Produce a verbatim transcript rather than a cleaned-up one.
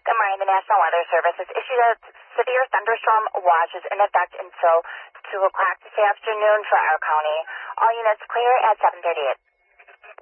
Good morning. The National Weather Service has issued a severe thunderstorm watch is in effect until two o'clock this afternoon for our county. All units clear at seven thirty-eight.